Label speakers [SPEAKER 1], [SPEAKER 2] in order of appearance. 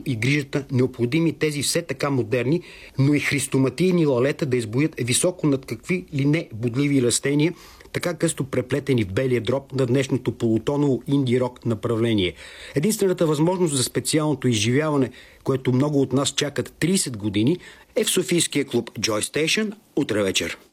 [SPEAKER 1] и грижата, необходими тези все така модерни, но и христоматийни лалета да избоят високо над какви ли не бодливи растения, така късто преплетени в белия дроб на днешното полутоново инди-рок направление. Единствената възможност за специалното изживяване, което много от нас чакат 30 години, е в софийския клуб Joy Station утре вечер.